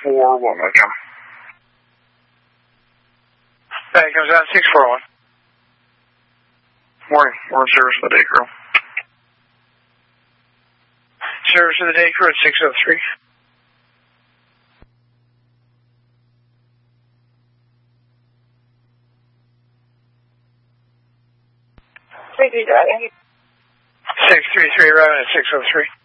641, okay. That comes out 641. Morning. We're in service for the day crew. Service of the day crew at 603. Driving. 633 arriving at 603.